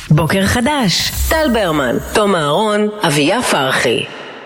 בוקר חדש, טל ברמן, תום אהרון, אביה פרחי.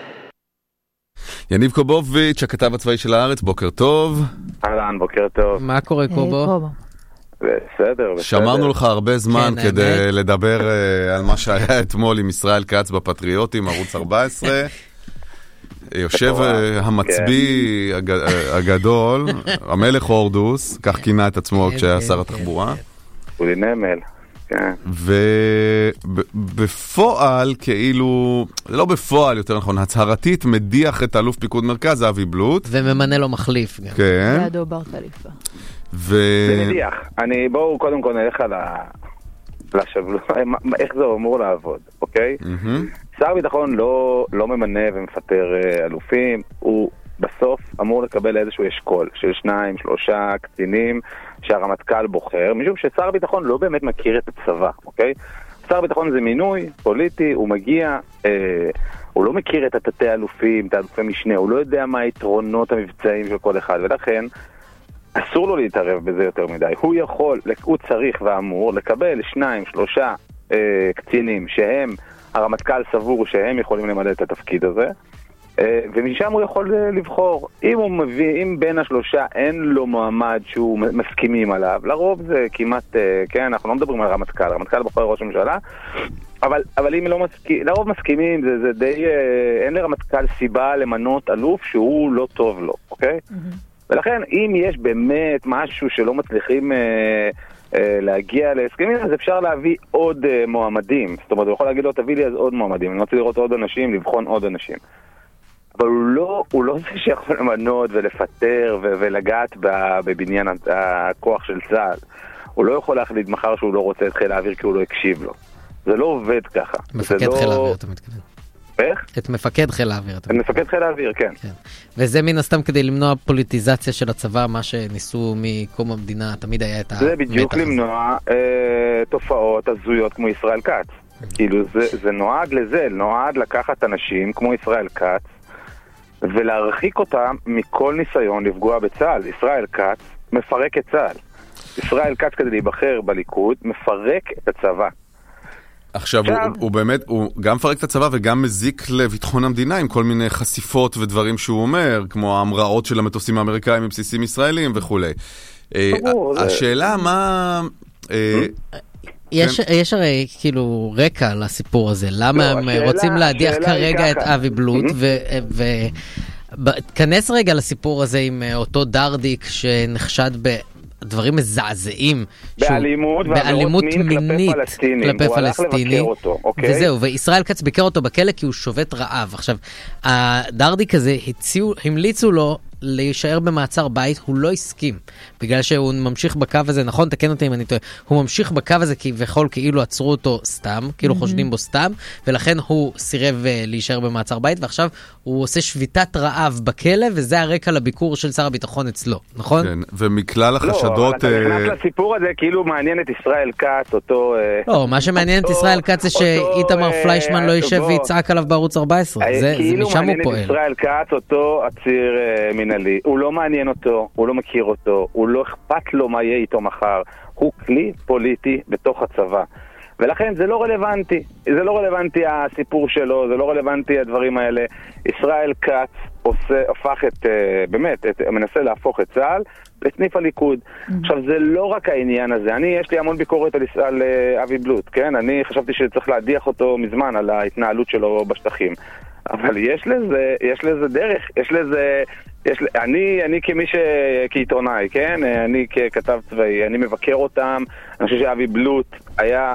יניב קובוביץ', הכתב הצבאי של הארץ, בוקר טוב. אהלן, בוקר טוב. מה קורה קובו? בסדר. שמרנו לך הרבה זמן כן, כדי האמת. לדבר על מה שהיה אתמול עם ישראל כץ בפטריוטים, ערוץ 14. יושב המצביא הגדול, המלך הורדוס, כך כינה את עצמו כשהיה שר התחבורה. אולי נמל. כן. ובפועל, כאילו, זה לא בפועל יותר נכון, הצהרתית מדיח את אלוף פיקוד מרכז, אבי בלוט. וממנה לו מחליף גם. כן. לידו בר חליפה. זה מדיח. בואו קודם כל נלך על לשבלו, איך זה אמור לעבוד, אוקיי? שר הביטחון לא ממנה ומפטר אלופים, הוא בסוף אמור לקבל איזשהו אשכול של 2-3 קצינים שהרמטכ"ל בוחר, משום ששר הביטחון לא באמת מכיר את הצבא, אוקיי? שר הביטחון זה מינוי פוליטי, הוא מגיע, הוא לא מכיר את התתי אלופים, את האלופי משנה, הוא לא יודע מה היתרונות המבצעיים של כל אחד, ולכן אסור לו להתערב בזה יותר מדי. הוא צריך ואמור לקבל 2-3 קצינים שהם, הרמטכ"ל סבור שהם יכולים למלא את התפקיד הזה, ומשם הוא יכול לבחור. אם בין השלושה אין לו מועמד שהוא מסכימים עליו, לרוב זה כמעט, כן, אנחנו לא מדברים על הרמטכ"ל, הרמטכ"ל בוחר ראש הממשלה, אבל אם לא לרוב מסכימים, זה די, אין לרמטכ"ל סיבה למנות אלוף שהוא לא טוב לו, אוקיי? ולכן, אם יש באמת משהו שלא מצליחים להגיע להסכמים, אז אפשר להביא עוד מועמדים. זאת אומרת, הוא יכול להגיד לו, תביא לי אז עוד מועמדים. אני רוצה לראות עוד אנשים, לבחון עוד אנשים. אבל הוא לא זה שיכול למנות ולפטר ולגעת בבניין הכוח של צה"ל. הוא לא יכול להחליט מחר שהוא לא רוצה את חיל האוויר כי הוא לא הקשיב לו. זה לא עובד ככה. מפקד חיל האוויר, אתה מתכוון. איך? את מפקד חיל האוויר. את מפקד חיל האוויר, כן. וזה מן הסתם כדי למנוע פוליטיזציה של הצבא, מה שניסו מקום המדינה, תמיד היה את המתח. זה בדיוק למנוע תופעות הזויות כמו ישראל כץ. כאילו זה נועד לזה, נועד לקחת אנשים כמו ישראל כץ ולהרחיק אותם מכל ניסיון לפגוע בצה"ל. ישראל כץ מפרק את צה"ל. ישראל כץ כדי להיבחר בליכוד מפרק את הצבא. עכשיו, הוא באמת, הוא גם מפרק את הצבא וגם מזיק לביטחון המדינה עם כל מיני חשיפות ודברים שהוא אומר, כמו ההמראות של המטוסים האמריקאים מבסיסים ישראלים וכו'. השאלה מה... יש הרי כאילו רקע לסיפור הזה, למה הם רוצים להדיח כרגע את אבי בלוט, וכנס רגע לסיפור הזה עם אותו דרדיק שנחשד דברים מזעזעים באלימות מינית כלפי פלסטינים וזהו, וישראל כץ ביקר אותו בכלא כי הוא שובת רעב. עכשיו, הדרדיק הזה המליצו לו להישאר במעצר בית, הוא לא הסכים, בגלל שהוא ממשיך בקו הזה, נכון, תקן אותי אם אני טועה, הוא ממשיך בקו הזה כביכול כאילו עצרו אותו סתם, כאילו חושדים בו סתם, ולכן הוא סירב להישאר במעצר בית, ועכשיו הוא עושה שביתת רעב בכלא, וזה הרקע לביקור של שר הביטחון אצלו, נכון? כן, ומכלל החשדות... לא, אבל אתה נכנס לסיפור הזה, כאילו מעניין את ישראל כץ, אותו... לא, מה שמעניין את ישראל כץ זה שאיתמר פליישמן לא יישב ויצעק עליו בערוץ 14, זה משם הוא פועל. ישראל כץ, אותו עציר מנהלי, הוא לא מעניין אותו, הוא לא מכיר אותו, הוא לא אכפת לו מה יהיה איתו מחר, הוא כלי פוליטי בתוך הצבא. ולכן זה לא רלוונטי, זה לא רלוונטי הסיפור שלו, זה לא רלוונטי הדברים האלה. ישראל כץ הופך באמת, מנסה להפוך את צה"ל לסניף הליכוד. עכשיו, זה לא רק העניין הזה. יש לי המון ביקורת על אבי בלוט, כן? אני חשבתי שצריך להדיח אותו מזמן על ההתנהלות שלו בשטחים. אבל יש לזה דרך, אני כעיתונאי, כן? אני ככתב צבאי, אני מבקר אותם. אני חושב שאבי בלוט היה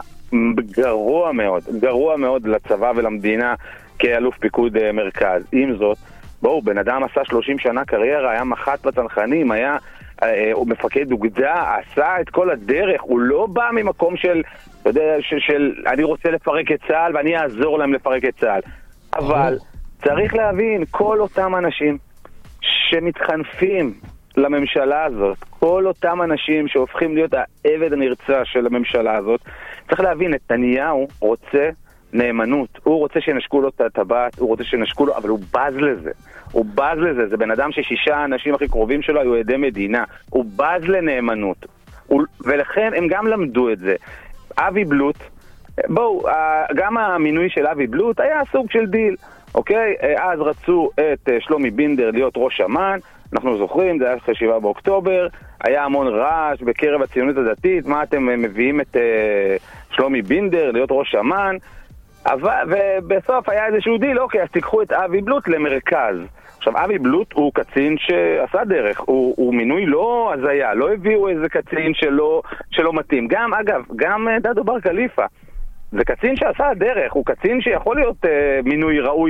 גרוע מאוד לצבא ולמדינה כאלוף פיקוד מרכז. עם זאת, בואו, בן אדם עשה 30 שנה קריירה, היה מח"ט בצנחנים, הוא מפקד אוגדה, עשה את כל הדרך, הוא לא בא ממקום של אני רוצה לפרק את צה"ל ואני אעזור להם לפרק את צה"ל. אבל צריך להבין, כל אותם אנשים שמתחנפים לממשלה הזאת, כל אותם אנשים שהופכים להיות העבד הנרצע של הממשלה הזאת, צריך להבין, נתניהו רוצה נאמנות, הוא רוצה שנשקו לו את הטבעת, הוא רוצה שנשקו לו, אבל הוא בז לזה, זה בן אדם ש6 האנשים הכי קרובים שלו היו עדי מדינה, הוא בז לנאמנות, ולכן הם גם למדו את זה. אבי בלוט בואו, גם המינוי של אבי בלוט היה סוג של דיל, אוקיי? אז רצו את שלומי בינדר להיות ראש אמ"ן, אנחנו זוכרים, זה היה אחרי 7 באוקטובר, היה המון רעש בקרב הציונות הדתית, מה אתם מביאים את שלומי בינדר להיות ראש אמ"ן, ובסוף היה איזשהו דיל, אוקיי, אז תיקחו את אבי בלוט למרכז. עכשיו, אבי בלוט הוא קצין שעשה דרך, הוא מינוי לא הזיה, לא הביאו איזה קצין שלא מתאים. גם, אגב, גם דדו בר קליפה, זה קצין שעשה דרך, הוא קצין שיכול להיות מינוי ראוי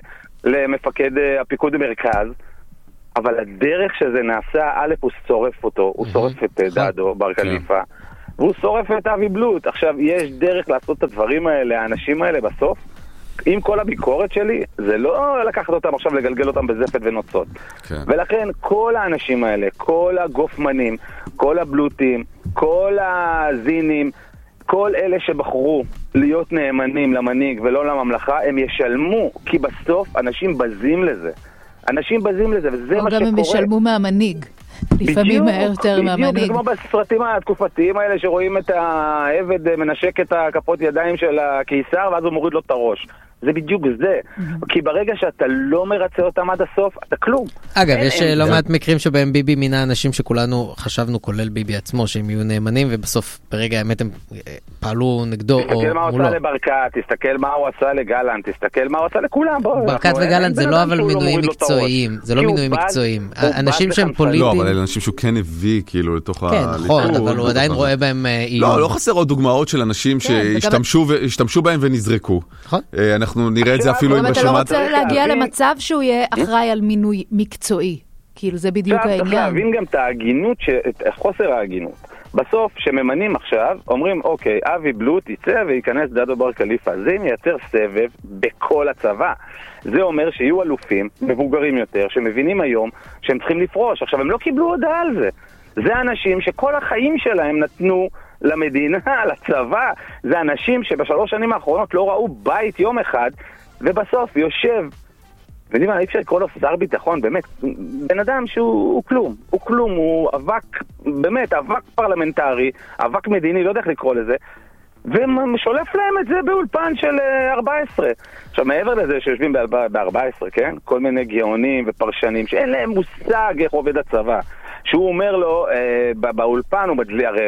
למפקד הפיקוד המרכז, אבל הדרך שזה נעשה, א' הוא שורף אותו, הוא שורף את דדו בר קליפה, והוא שורף את אבי בלוט. עכשיו, יש דרך לעשות את הדברים האלה, האנשים האלה בסוף, עם כל הביקורת שלי, זה לא לקחת אותם עכשיו לגלגל אותם בזפת ונוצות. כן. ולכן כל האנשים האלה, כל הגופמנים, כל הבלוטים, כל הזינים, כל אלה שבחרו להיות נאמנים למנהיג ולא לממלכה, הם ישלמו, כי בסוף אנשים בזים לזה. אנשים בזים לזה, וזה מה שקורה. או גם הם ישלמו מהמנהיג. לפעמים יותר מהמנהיג. בדיוק, זה כמו בסרטים התקופתיים האלה שרואים את העבד מנשק את הכפות ידיים של הקיסר ואז הוא מוריד לו את הראש. זה בדיוק זה. כי ברגע שאתה לא מרצה אותם עד הסוף, אתה כלום. אגב, יש לא מעט מקרים שבהם ביבי מינה אנשים שכולנו חשבנו, כולל ביבי עצמו, שהם יהיו נאמנים, ובסוף ברגע האמת הם פעלו נגדו או מולו. תסתכל מה הוא עשה לברקת, תסתכל מה הוא עשה לגלנט, תסתכל מה הוא עשה לכולם. ברקת וגלנט זה לא אבל מינויים מקצועיים, זה לא מינויים מקצועיים. אנשים שהם פוליטיים. לא, אבל אלה אנשים שהוא כן הביא כאילו לתוך ה... כן, נכון, אבל הוא עדיין רואה בהם איום. לא חסר עוד דוגמאות של אנשים שהשתמשו בהם ונזרקו. אנחנו נראה את זה אפילו אם אתה לא רוצה להגיע למצב שהוא יהיה אחראי על מינוי מקצועי. כאילו זה בדיוק העניין. צריך להבין גם את ההגינות, את חוסר ההגינות. בסוף, שממנים עכשיו, אומרים, אוקיי, אבי בלוט יצא וייכנס דדו בר קליפה. זה מייצר סבב בכל הצבא. זה אומר שיהיו אלופים, מבוגרים יותר, שמבינים היום שהם צריכים לפרוש. עכשיו, הם לא קיבלו הודעה על זה. זה אנשים שכל החיים שלהם נתנו למדינה, לצבא. זה אנשים שבשלוש שנים האחרונות לא ראו בית יום אחד, ובסוף יושב, ויודעים מה, אי אפשר לקרוא לו שר ביטחון, באמת, בן אדם שהוא כלום, הוא כלום, הוא אבק, באמת, אבק פרלמנטרי, אבק מדיני, לא יודע איך לקרוא לזה, ומשולף להם את זה באולפן של 14. עכשיו, מעבר לזה שיושבים ב-14, כן? כל מיני גאונים ופרשנים, שאין להם מושג איך עובד הצבא. שהוא אומר לו, באולפן הוא מדלי, הרי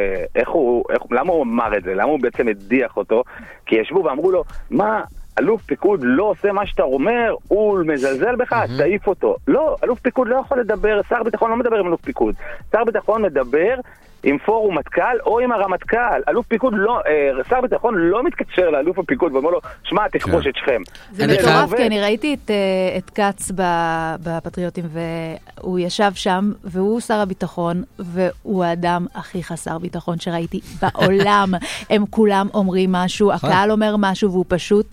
למה הוא אמר את זה? למה הוא בעצם הדיח אותו? כי ישבו ואמרו לו, מה, אלוף פיקוד לא עושה מה שאתה אומר, הוא מזלזל בך, תעיף אותו. לא, אלוף פיקוד לא יכול לדבר, שר ביטחון לא מדבר עם אלוף פיקוד. שר ביטחון מדבר עם פורום מטכ"ל או עם הרמטכ"ל. אלוף פיקוד לא, שר ביטחון לא מתקשר לאלוף הפיקוד ואומר לו, שמע, תכבוש את שכם. זה מטורף, כי אני ראיתי את קץ בפטריוטים, והוא ישב שם, והוא שר הביטחון, והוא האדם הכי חסר ביטחון שראיתי בעולם. הם כולם אומרים משהו, הקהל אומר משהו, והוא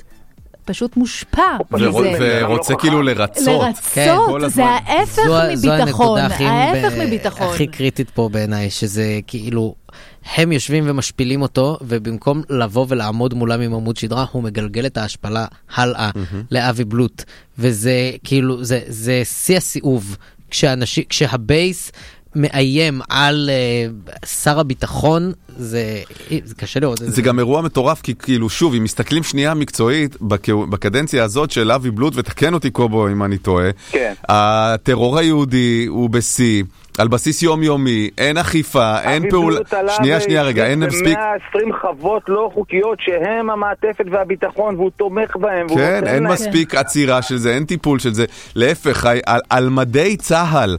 פשוט מושפע מזה. ורוצה כאילו לרצות. זה ההפך מביטחון. ההפך מביטחון. הכי קריטית פה בעיניי, שזה כאילו, הם יושבים ומשפילים אותו, ובמקום לבוא ולעמוד מולם עם עמוד שדרה, הוא מגלגל את ההשפלה הלאה לאבי בלוט. וזה כאילו, זה שיא הסיאוב. כשהבייס מאיים על שר הביטחון, זה קשה לראות. זה גם אירוע מטורף, כי כאילו שוב, אם מסתכלים שנייה מקצועית, בקדנציה הזאת של אבי בלוט, ותקן אותי קובו אם אני טועה, הטרור היהודי הוא בסי, על בסיס יומיומי, אין אכיפה, אין פעולה... שנייה רגע, אין מספיק... 120 חוות לא חוקיות שהם המעטפת והביטחון, והוא תומך בהם. כן, אין מספיק עצירה של זה, אין טיפול של זה. להפך, על מדי צהל,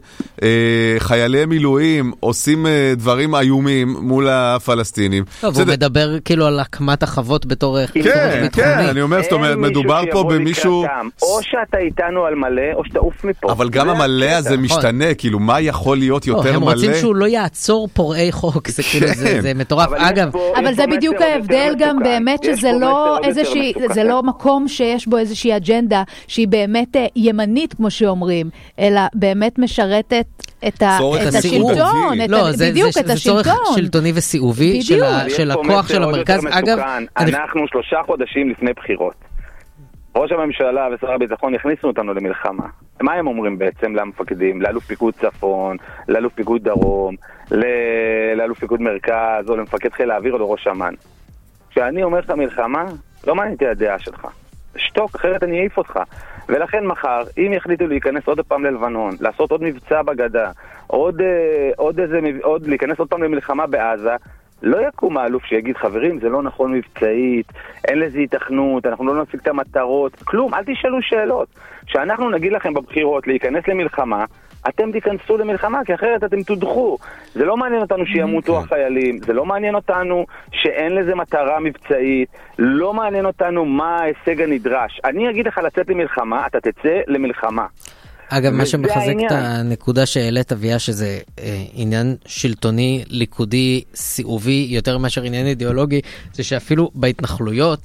חיילי מילואים עושים דברים איומים מול הפלסטינים. טוב, הוא מדבר כאילו על הקמת החוות בתור... כן, אני אומר, זאת אומרת, מדובר פה במישהו... או שאתה איתנו על מלא, או שאתה עוף מפה. אבל גם המלא הזה משתנה, כאילו, מה יכול להיות יותר מלא? הם רוצים שהוא לא יעצור פורעי חוק, זה כאילו, זה מטורף. אגב, אבל זה בדיוק ההבדל גם באמת, שזה לא איזושהי, זה לא מקום שיש בו איזושהי אג'נדה, שהיא באמת ימנית, כמו שאומרים, אלא באמת משרתת את השלטון, בדיוק את השלטון. זה צורך שלטוני וסיאובי של הכוח של המרכז. אגב, אנחנו 3 חודשים לפני בחירות. ראש הממשלה ושר הביטחון יכניסו אותנו למלחמה. מה הם אומרים בעצם למפקדים? לאלוף פיקוד צפון, לאלוף פיקוד דרום, לאלוף פיקוד מרכז, או למפקד חיל האוויר או לראש אמ"ן. כשאני אומר לך מלחמה, לא מעניין אותי הדעה שלך. שתוק, אחרת אני אעיף אותך. ולכן מחר, אם יחליטו להיכנס עוד פעם ללבנון, לעשות עוד מבצע בגדה, עוד להיכנס עוד פעם למלחמה בעזה, לא יקום האלוף שיגיד, חברים, זה לא נכון מבצעית, אין לזה התכנות, אנחנו לא נשיג את המטרות, כלום, אל תשאלו שאלות. שאנחנו נגיד לכם בבחירות להיכנס למלחמה, אתם תיכנסו למלחמה, כי אחרת אתם תודחו. זה לא מעניין אותנו שימותו החיילים, זה לא מעניין אותנו שאין לזה מטרה מבצעית, לא מעניין אותנו מה ההישג הנדרש. אני אגיד לך לצאת למלחמה, אתה תצא למלחמה. אגב, מה שמחזק את הנקודה שהעלית, אביה, שזה עניין שלטוני, ליכודי, סיאובי, יותר מאשר עניין אידיאולוגי, זה שאפילו בהתנחלויות,